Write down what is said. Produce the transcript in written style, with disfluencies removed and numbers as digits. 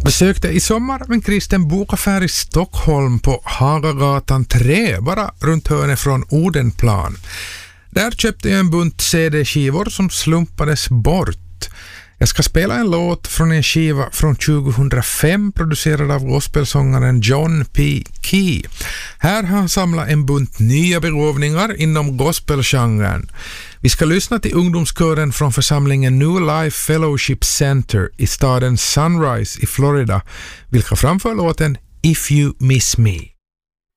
Besökte i sommar en kristen bokaffär i Stockholm på Hagagatan 3, bara runt hörnet från Odenplan. Där köpte jag en bunt CD-skivor som slumpades bort. Jag ska spela en låt från en skiva från 2005 producerad av gospelsångaren John P. Key. Här har han samlat en bunt nya begåvningar inom gospelgenren. Vi ska lyssna till ungdomskören från församlingen New Life Fellowship Center i staden Sunrise i Florida, vilka framför låten If You Miss Me.